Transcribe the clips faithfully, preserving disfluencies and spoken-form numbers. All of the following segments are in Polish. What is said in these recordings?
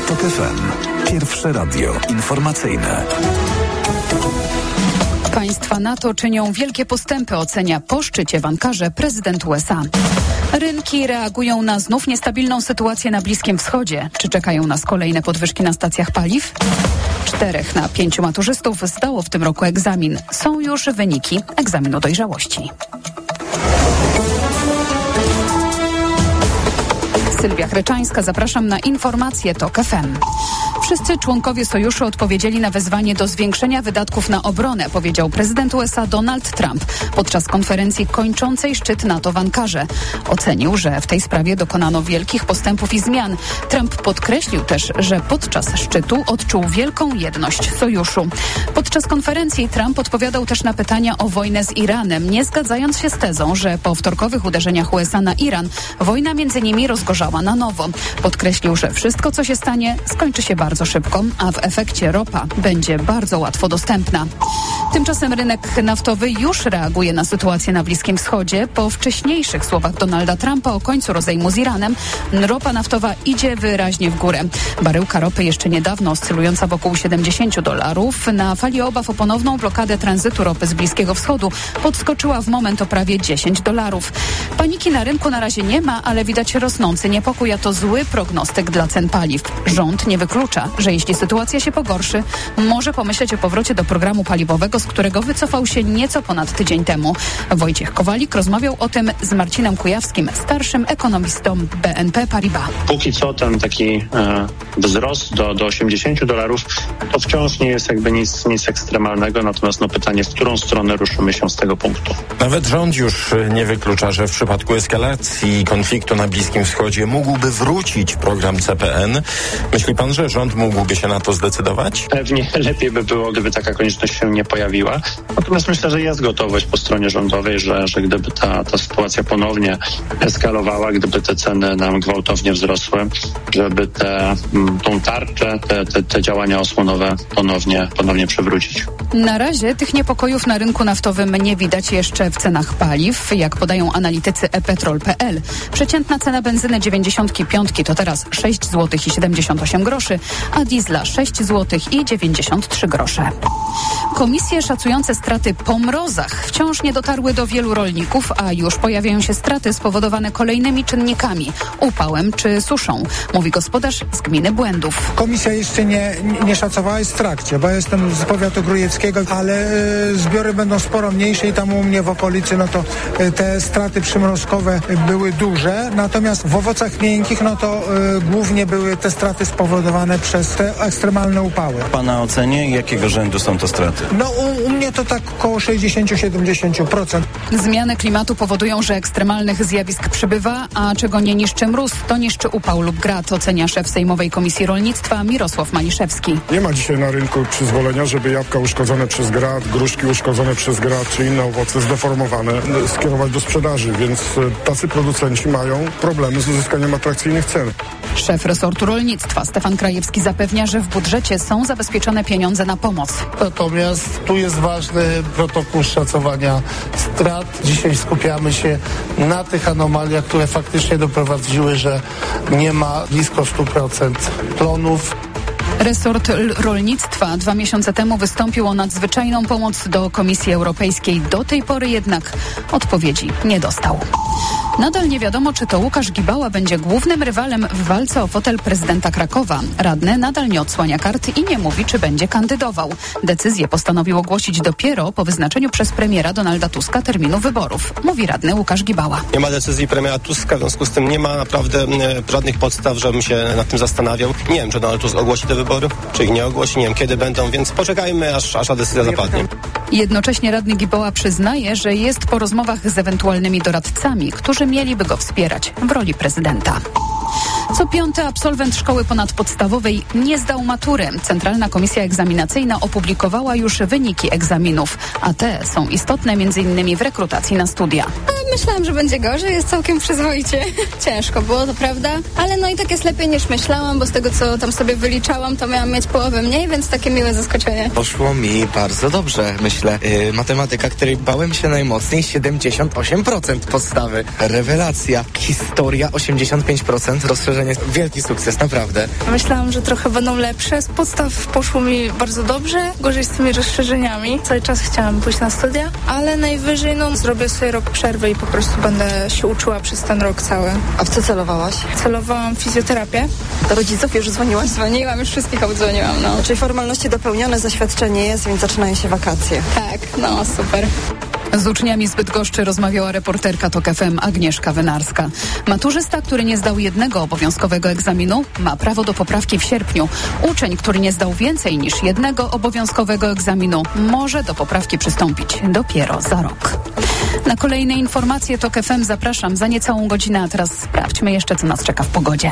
TOK F M. Pierwsze radio informacyjne. Państwa NATO czynią wielkie postępy, ocenia po szczycie w Ankarze prezydent U S A. Rynki reagują na znów niestabilną sytuację na Bliskim Wschodzie. Czy czekają nas kolejne podwyżki na stacjach paliw? Czterech na pięciu maturzystów zdało w tym roku egzamin. Są już wyniki egzaminu dojrzałości. Sylwia Chryczańska, zapraszam na informacje TOK F M. Wszyscy członkowie sojuszu odpowiedzieli na wezwanie do zwiększenia wydatków na obronę, powiedział prezydent U S A Donald Trump podczas konferencji kończącej szczyt NATO w Ankarze. Ocenił, że w tej sprawie dokonano wielkich postępów i zmian. Trump podkreślił też, że podczas szczytu odczuł wielką jedność sojuszu. Podczas konferencji Trump odpowiadał też na pytania o wojnę z Iranem, nie zgadzając się z tezą, że po wtorkowych uderzeniach U S A na Iran wojna między nimi rozgorzała na nowo. Podkreślił, że wszystko, co się stanie, skończy się bardzo szybko, a w efekcie ropa będzie bardzo łatwo dostępna. Tymczasem rynek naftowy już reaguje na sytuację na Bliskim Wschodzie. Po wcześniejszych słowach Donalda Trumpa o końcu rozejmu z Iranem, ropa naftowa idzie wyraźnie w górę. Baryłka ropy jeszcze niedawno oscylująca wokół siedemdziesiąt dolarów na fali obaw o ponowną blokadę tranzytu ropy z Bliskiego Wschodu podskoczyła w moment o prawie dziesięć dolarów. Paniki na rynku na razie nie ma, ale widać rosnący niepokój, a to zły prognostyk dla cen paliw. Rząd nie wyklucza, że jeśli sytuacja się pogorszy, może pomyśleć o powrocie do programu paliwowego, z którego wycofał się nieco ponad tydzień temu. Wojciech Kowalik rozmawiał o tym z Marcinem Kujawskim, starszym ekonomistą B N P Paribas. Póki co ten taki e, wzrost do, do osiemdziesięciu dolarów to wciąż nie jest jakby nic, nic ekstremalnego, natomiast no pytanie, w którą stronę ruszymy się z tego punktu. Nawet rząd już nie wyklucza, że w przypadku eskalacji konfliktu na Bliskim Wschodzie mógłby wrócić program C P N. Myśli pan, że rząd mógłby się na to zdecydować? Pewnie lepiej by było, gdyby taka konieczność się nie pojawiła. Natomiast myślę, że jest gotowość po stronie rządowej, że, że gdyby ta, ta sytuacja ponownie eskalowała, gdyby te ceny nam gwałtownie wzrosły, żeby te, tą tarczę, te, te, te działania osłonowe ponownie, ponownie przywrócić. Na razie tych niepokojów na rynku naftowym nie widać jeszcze w cenach paliw. Jak podają analitycy e petrol kropka p l, przeciętna cena benzyny dziewięćdziesiątki piątki to teraz sześć złotych i siedemdziesiąt osiem groszy, a diesla sześć złotych i dziewięćdziesiąt trzy grosze. Komisje szacujące straty po mrozach wciąż nie dotarły do wielu rolników, a już pojawiają się straty spowodowane kolejnymi czynnikami, upałem czy suszą, mówi gospodarz z gminy Błędów. Komisja jeszcze nie, nie szacowała, jest w trakcie, bo ja jestem z powiatu grójeckiego, ale y, zbiory będą sporo mniejsze i tam u mnie w okolicy no to y, te straty przymrozkowe były duże, natomiast w owocach miękkich no to y, głównie były te straty spowodowane przez te ekstremalne upały. W pana ocenie jakiego rzędu są to straty? No u, u mnie to tak około sześćdziesiąt do siedemdziesięciu procent. Zmiany klimatu powodują, że ekstremalnych zjawisk przybywa, a czego nie niszczy mróz, to niszczy upał lub grad, ocenia szef Sejmowej Komisji Rolnictwa Mirosław Maliszewski. Nie ma dzisiaj na rynku przyzwolenia, żeby jabłka uszkodzone przez grad, gruszki uszkodzone przez grad, czy inne owoce zdeformowane skierować do sprzedaży, więc tacy producenci mają problemy z uzyskaniem atrakcyjnych cen. Szef resortu rolnictwa Stefan Krajewski zapewnia, że w budżecie są zabezpieczone pieniądze na pomoc. Natomiast tu jest ważny protokół szacowania strat. Dzisiaj skupiamy się na tych anomaliach, które faktycznie doprowadziły, że nie ma blisko stu procent plonów. Resort rolnictwa dwa miesiące temu wystąpił o nadzwyczajną pomoc do Komisji Europejskiej. Do tej pory jednak odpowiedzi nie dostał. Nadal nie wiadomo, czy to Łukasz Gibała będzie głównym rywalem w walce o fotel prezydenta Krakowa. Radny nadal nie odsłania kart i nie mówi, czy będzie kandydował. Decyzję postanowił ogłosić dopiero po wyznaczeniu przez premiera Donalda Tuska terminu wyborów, mówi radny Łukasz Gibała. Nie ma decyzji premiera Tuska, w związku z tym nie ma naprawdę e, żadnych podstaw, żebym się nad tym zastanawiał. Nie wiem, czy Donald Tusk ogłosi te wybory, czy ich nie ogłosi, nie wiem kiedy będą, więc poczekajmy, aż, aż ta decyzja zapadnie. Jednocześnie radny Gibała przyznaje, że jest po rozmowach z ewentualnymi doradcami, którzy mieliby go wspierać w roli prezydenta. Co piąty absolwent szkoły ponadpodstawowej nie zdał matury. Centralna Komisja Egzaminacyjna opublikowała już wyniki egzaminów, a te są istotne między innymi w rekrutacji na studia. Myślałam, że będzie gorzej, jest całkiem przyzwoicie. Ciężko było, to prawda, ale no i tak jest lepiej niż myślałam, bo z tego, co tam sobie wyliczałam, to miałam mieć połowę mniej, więc takie miłe zaskoczenie. Poszło mi bardzo dobrze, myślę. Yy, matematyka, której bałem się najmocniej, siedemdziesiąt osiem procent podstawy. Rewelacja. Historia osiemdziesiąt pięć procent, rozszerzenie wrażenie. Wielki sukces, naprawdę. Myślałam, że trochę będą lepsze. Z podstaw poszło mi bardzo dobrze, gorzej z tymi rozszerzeniami. Cały czas chciałam pójść na studia, ale najwyżej no, zrobię sobie rok przerwy i po prostu będę się uczyła przez ten rok cały. A w co celowałaś? Celowałam fizjoterapię. Do rodziców już dzwoniłaś? Dzwoniłam, już wszystkich obdzwoniłam, no. Czyli formalności dopełnione, zaświadczenie jest, więc zaczynają się wakacje. Tak, no super. Z uczniami z Bydgoszczy rozmawiała reporterka TOK F M Agnieszka Wynarska. Maturzysta, który nie zdał jednego obowiązkowego egzaminu, ma prawo do poprawki w sierpniu. Uczeń, który nie zdał więcej niż jednego obowiązkowego egzaminu, może do poprawki przystąpić dopiero za rok. Na kolejne informacje TOK F M zapraszam za niecałą godzinę, a teraz sprawdźmy jeszcze, co nas czeka w pogodzie.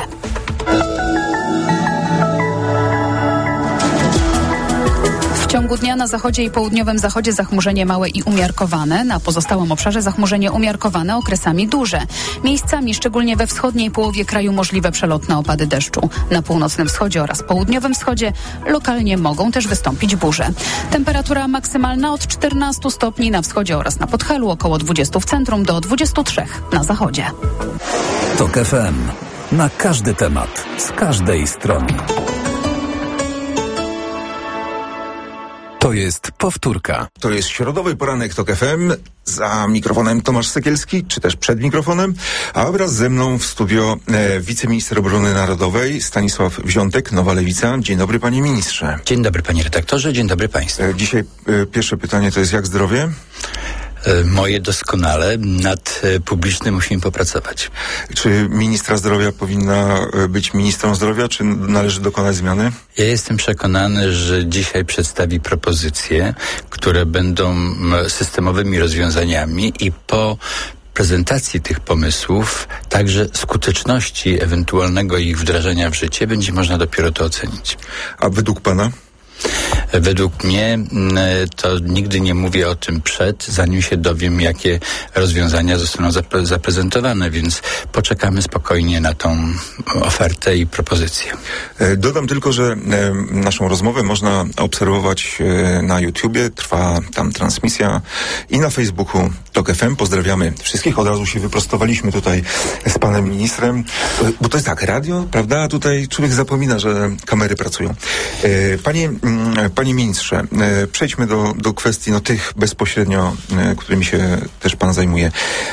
W ciągu dnia na zachodzie i południowym zachodzie zachmurzenie małe i umiarkowane. Na pozostałym obszarze zachmurzenie umiarkowane, okresami duże. Miejscami, szczególnie we wschodniej połowie kraju, możliwe przelotne opady deszczu. Na północnym wschodzie oraz południowym wschodzie lokalnie mogą też wystąpić burze. Temperatura maksymalna od czternastu stopni na wschodzie oraz na Podhalu, około dwudziestu w centrum do dwudziestu trzech na zachodzie. TOK F M. Na każdy temat, z każdej strony. To jest powtórka. To jest środowy poranek TOK F M. Za mikrofonem Tomasz Sekielski, czy też przed mikrofonem, a wraz ze mną w studio e, wiceminister obrony narodowej Stanisław Wziątek, Nowa Lewica. Dzień dobry, panie ministrze. Dzień dobry, panie redaktorze, dzień dobry państwu. E, dzisiaj e, pierwsze pytanie to jest, jak zdrowie? Moje doskonale, nad publicznym musimy popracować. Czy ministra zdrowia powinna być ministrą zdrowia, czy należy dokonać zmiany? Ja jestem przekonany, że dzisiaj przedstawi propozycje, które będą systemowymi rozwiązaniami i po prezentacji tych pomysłów, także skuteczności ewentualnego ich wdrażania w życie, będzie można dopiero to ocenić. A według pana? Według mnie to nigdy nie mówię o tym przed, zanim się dowiem, jakie rozwiązania zostaną zapre- zaprezentowane, więc poczekamy spokojnie na tą ofertę i propozycję. Dodam tylko, że naszą rozmowę można obserwować na YouTubie, trwa tam transmisja i na Facebooku TOK F M. Pozdrawiamy wszystkich. Od razu się wyprostowaliśmy tutaj z panem ministrem, bo to jest tak, radio, prawda? A tutaj człowiek zapomina, że kamery pracują. Panie Panie ministrze, przejdźmy do, do kwestii no, tych bezpośrednio, którymi się też pan zajmuje.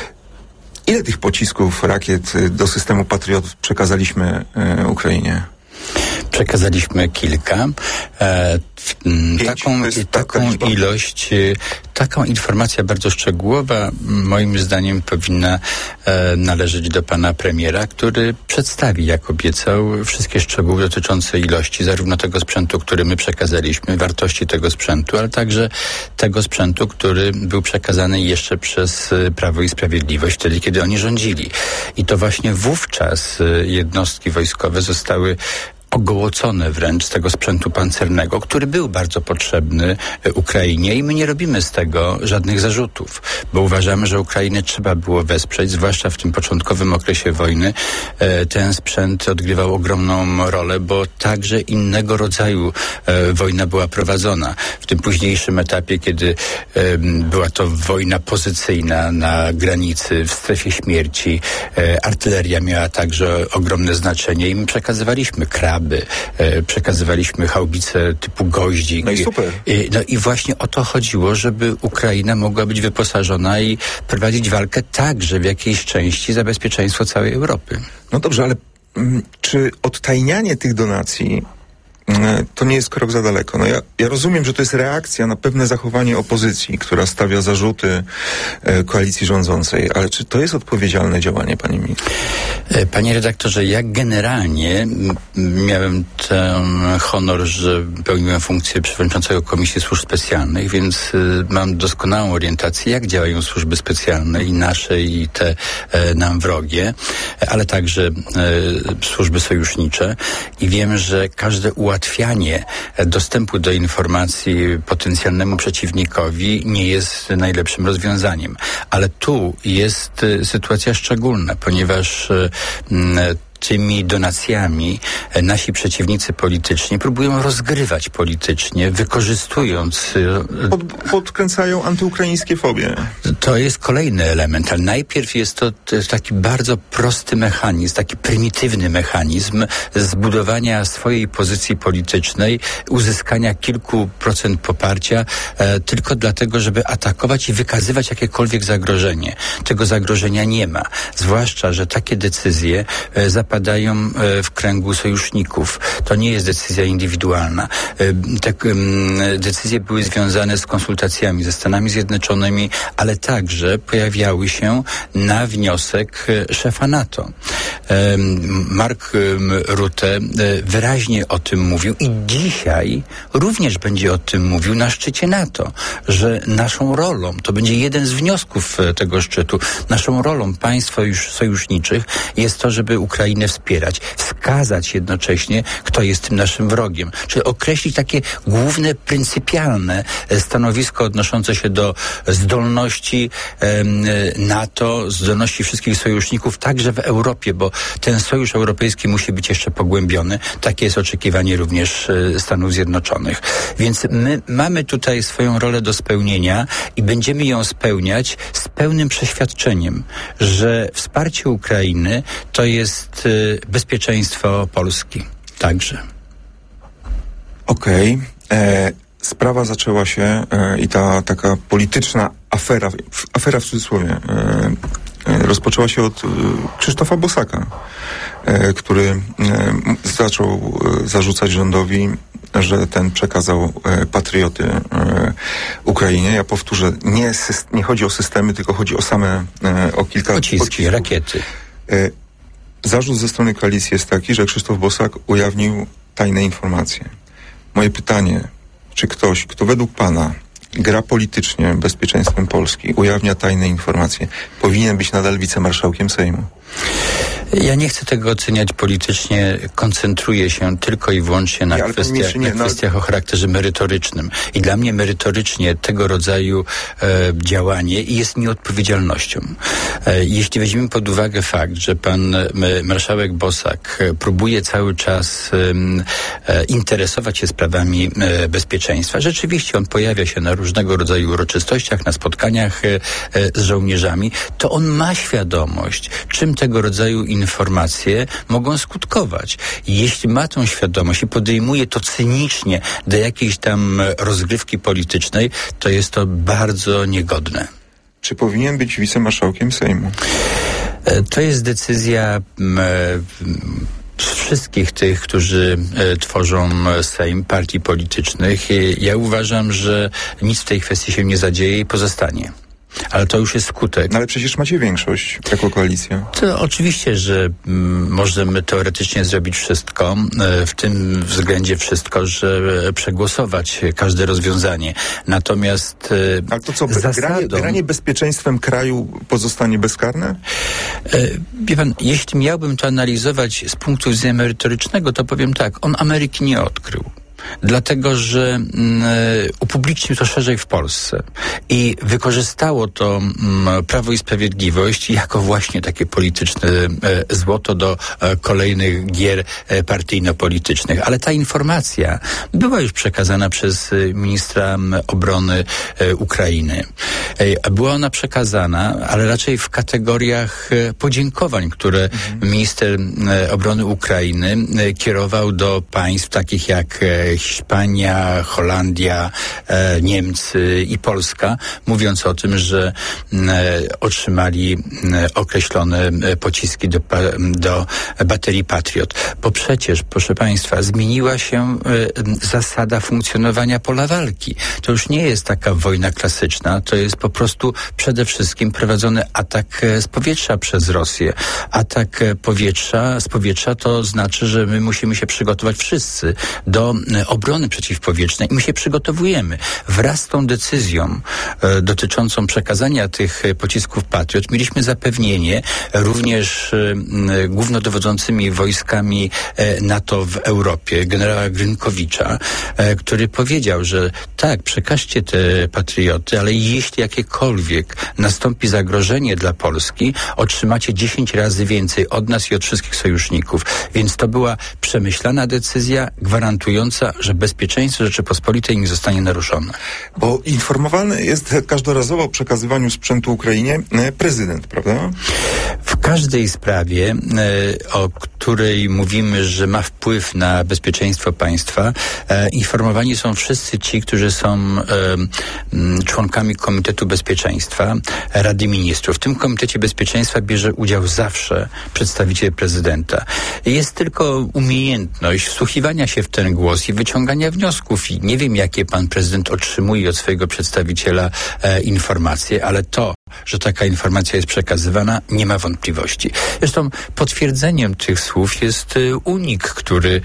Ile tych pocisków, rakiet do systemu Patriot przekazaliśmy Ukrainie? Przekazaliśmy kilka. E, taką taką ilość, taką informacja bardzo szczegółowa moim zdaniem powinna e, należeć do pana premiera, który przedstawi, jak obiecał, wszystkie szczegóły dotyczące ilości zarówno tego sprzętu, który my przekazaliśmy, wartości tego sprzętu, ale także tego sprzętu, który był przekazany jeszcze przez Prawo i Sprawiedliwość, wtedy, kiedy oni rządzili. I to właśnie wówczas jednostki wojskowe zostały ogołocone wręcz z tego sprzętu pancernego, który był bardzo potrzebny Ukrainie i my nie robimy z tego żadnych zarzutów, bo uważamy, że Ukrainę trzeba było wesprzeć, zwłaszcza w tym początkowym okresie wojny. E, ten sprzęt odgrywał ogromną rolę, bo także innego rodzaju e, wojna była prowadzona. W tym późniejszym etapie, kiedy e, była to wojna pozycyjna na granicy, w strefie śmierci, e, artyleria miała także ogromne znaczenie i my przekazywaliśmy kraby, E, przekazywaliśmy haubice typu goździk. No i super. E, no i właśnie o to chodziło, żeby Ukraina mogła być wyposażona i prowadzić walkę także w jakiejś części za bezpieczeństwo całej Europy. No dobrze, ale m, czy odtajnianie tych donacji to nie jest krok za daleko? No ja, ja rozumiem, że to jest reakcja na pewne zachowanie opozycji, która stawia zarzuty e, koalicji rządzącej, ale czy to jest odpowiedzialne działanie, panie ministrze? Panie redaktorze, ja generalnie m- miałem ten honor, że pełniłem funkcję przewodniczącego Komisji Służb Specjalnych, więc y, mam doskonałą orientację, jak działają służby specjalne i nasze, i te e, nam wrogie, ale także e, służby sojusznicze i wiem, że każde ułatwienie Ułatwianie dostępu do informacji potencjalnemu przeciwnikowi nie jest najlepszym rozwiązaniem. Ale tu jest sytuacja szczególna, ponieważ tymi donacjami nasi przeciwnicy polityczni próbują rozgrywać politycznie, wykorzystując... Pod, podkręcają antyukraińskie fobie. To jest kolejny element, ale najpierw jest to, to jest taki bardzo prosty mechanizm, taki prymitywny mechanizm zbudowania swojej pozycji politycznej, uzyskania kilku procent poparcia e, tylko dlatego, żeby atakować i wykazywać jakiekolwiek zagrożenie. Tego zagrożenia nie ma. Zwłaszcza, że takie decyzje e, zapadają e, w kręgu sojuszników. To nie jest decyzja indywidualna. E, te e, decyzje były związane z konsultacjami ze Stanami Zjednoczonymi, ale także pojawiały się na wniosek e, szefa NATO. E, Mark e, Rutte e, wyraźnie o tym mówił i dzisiaj również będzie o tym mówił na szczycie NATO, że naszą rolą, to będzie jeden z wniosków e, tego szczytu, naszą rolą państw sojusz, sojuszniczych jest to, żeby Ukrainę wspierać, wskazać jednocześnie, kto jest tym naszym wrogiem, czyli określić takie główne, pryncypialne stanowisko odnoszące się do zdolności e, NATO, zdolności wszystkich sojuszników, także w Europie, bo ten sojusz europejski musi być jeszcze pogłębiony. Takie jest oczekiwanie również e, Stanów Zjednoczonych. Więc my mamy tutaj swoją rolę do spełnienia i będziemy ją spełniać z pełnym przeświadczeniem, że wsparcie Ukrainy to jest e, bezpieczeństwo Polski. Także. Okej. Okay. Sprawa zaczęła się e, i ta taka polityczna afera, afera w cudzysłowie, e, e, rozpoczęła się od e, Krzysztofa Bosaka, e, który e, zaczął e, zarzucać rządowi, że ten przekazał e, patrioty e, Ukrainie. Ja powtórzę, nie, syst- nie chodzi o systemy, tylko chodzi o same, e, o kilka... Pociski, pocisków. Rakiety. E, zarzut ze strony koalicji jest taki, że Krzysztof Bosak ujawnił tajne informacje. Moje pytanie, czy ktoś, kto według pana gra politycznie bezpieczeństwem Polski, ujawnia tajne informacje, powinien być nadal wicemarszałkiem Sejmu? Ja nie chcę tego oceniać politycznie, koncentruję się tylko i wyłącznie na, nie, kwestiach, nie, na kwestiach no... o charakterze merytorycznym. I dla mnie merytorycznie tego rodzaju e, działanie jest nieodpowiedzialnością. E, jeśli weźmiemy pod uwagę fakt, że pan e, marszałek Bosak e, próbuje cały czas e, e, interesować się sprawami e, bezpieczeństwa, rzeczywiście on pojawia się na różnego rodzaju uroczystościach, na spotkaniach e, e, z żołnierzami, to on ma świadomość, czym tego rodzaju informacje mogą skutkować. I jeśli ma tą świadomość i podejmuje to cynicznie do jakiejś tam rozgrywki politycznej, to jest to bardzo niegodne. Czy powinien być wicemarszałkiem Sejmu? To jest decyzja wszystkich tych, którzy e, tworzą Sejm, partii politycznych. I ja uważam, że nic w tej kwestii się nie zadzieje i pozostanie. Ale to już jest skutek. No ale przecież macie większość jako koalicja. To oczywiście, że m, możemy teoretycznie zrobić wszystko, e, w tym względzie wszystko, że e, przegłosować każde rozwiązanie. Natomiast e, ale to co, zasadą... granie, granie bezpieczeństwem kraju pozostanie bezkarne? E, wie pan, jeśli miałbym to analizować z punktu widzenia merytorycznego, to powiem tak, on Ameryki nie odkrył. Dlatego, że mm, upublicznił to szerzej w Polsce i wykorzystało to mm, Prawo i Sprawiedliwość jako właśnie takie polityczne e, złoto do e, kolejnych gier e, partyjno-politycznych. Ale ta informacja była już przekazana przez e, ministra obrony e, Ukrainy. E, była ona przekazana, ale raczej w kategoriach e, podziękowań, które mhm. minister e, obrony Ukrainy e, kierował do państw takich jak e, Hiszpania, Holandia, e, Niemcy i Polska, mówiąc o tym, że e, otrzymali e, określone e, pociski do, do baterii Patriot. Bo przecież, proszę państwa, zmieniła się e, zasada funkcjonowania pola walki. To już nie jest taka wojna klasyczna, to jest po prostu przede wszystkim prowadzony atak e, z powietrza przez Rosję. Atak e, powietrza, z powietrza to znaczy, że my musimy się przygotować wszyscy do e, obrony przeciwpowietrznej i my się przygotowujemy. Wraz z tą decyzją e, dotyczącą przekazania tych pocisków Patriot mieliśmy zapewnienie również e, głównodowodzącymi wojskami e, NATO w Europie, generała Grynkowicza, e, który powiedział, że tak, przekażcie te Patrioty, ale jeśli jakiekolwiek nastąpi zagrożenie dla Polski, otrzymacie dziesięć razy więcej od nas i od wszystkich sojuszników. Więc to była przemyślana decyzja gwarantująca, że bezpieczeństwo Rzeczypospolitej nie zostanie naruszone. Bo informowany jest każdorazowo o przekazywaniu sprzętu Ukrainie prezydent, prawda? W każdej sprawie, o której mówimy, że ma wpływ na bezpieczeństwo państwa, informowani są wszyscy ci, którzy są członkami Komitetu Bezpieczeństwa Rady Ministrów. W tym Komitecie Bezpieczeństwa bierze udział zawsze przedstawiciel prezydenta. Jest tylko umiejętność wsłuchiwania się w ten głos i wyciągania wniosków. I nie wiem, jakie pan prezydent otrzymuje od swojego przedstawiciela e, informacje, ale to, że taka informacja jest przekazywana, nie ma wątpliwości. Zresztą potwierdzeniem tych słów jest e, unik, który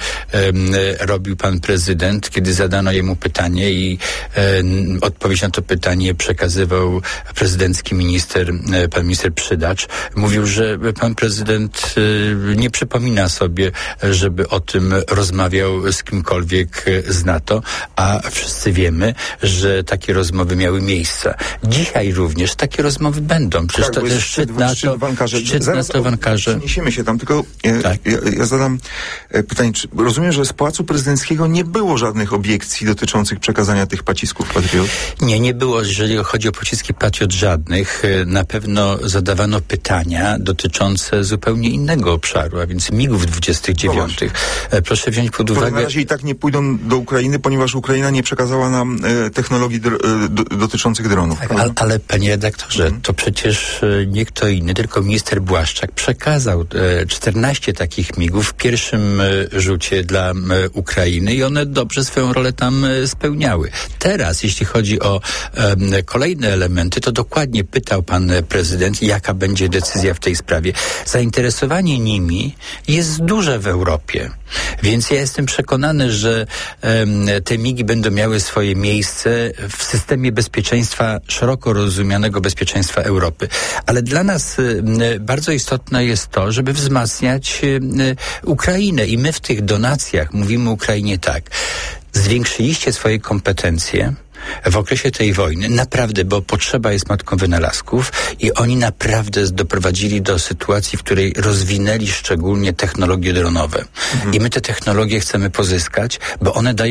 e, robił pan prezydent, kiedy zadano jemu pytanie i e, odpowiedź na to pytanie przekazywał prezydencki minister, e, pan minister Przydacz. Mówił, że pan prezydent e, nie przypomina sobie, żeby o tym rozmawiał z kimkolwiek z NATO, a wszyscy wiemy, że takie rozmowy miały miejsce. Dzisiaj również takie rozmowy będą. Przecież tak, to też szczyt NATO w Ankarze. Szczyt NATO w Ankarze. Przeniesiemy się tam, tylko ja, tak. ja, ja zadam pytanie, czy rozumiem, że z Pałacu Prezydenckiego nie było żadnych obiekcji dotyczących przekazania tych pocisków Patriot? Nie, nie było, jeżeli chodzi o pociski Patriot, żadnych. Na pewno zadawano pytania dotyczące zupełnie innego obszaru, a więc migów dwudziestych dziewiątych. No proszę wziąć pod uwagę... Na razie i tak nie pójdą do Ukrainy, ponieważ Ukraina nie przekazała nam e, technologii dr, e, do, dotyczących dronów. Tak, ale, ale panie redaktorze, mhm. to przecież e, nie kto inny, tylko minister Błaszczak przekazał e, czternaście takich migów w pierwszym e, rzucie dla e, Ukrainy i one dobrze swoją rolę tam e, spełniały. Teraz, jeśli chodzi o e, kolejne elementy, to dokładnie pytał pan prezydent, jaka będzie decyzja w tej sprawie. Zainteresowanie nimi jest duże w Europie. Więc ja jestem przekonany, że um, te migi będą miały swoje miejsce w systemie bezpieczeństwa, szeroko rozumianego bezpieczeństwa Europy. Ale dla nas um, bardzo istotne jest to, żeby wzmacniać um, Ukrainę. I my w tych donacjach mówimy Ukrainie tak. Zwiększyliście swoje kompetencje w okresie tej wojny, naprawdę, bo potrzeba jest matką wynalazków i oni naprawdę doprowadzili do sytuacji, w której rozwinęli szczególnie technologie dronowe. Mhm. I my te technologie chcemy pozyskać, bo one dają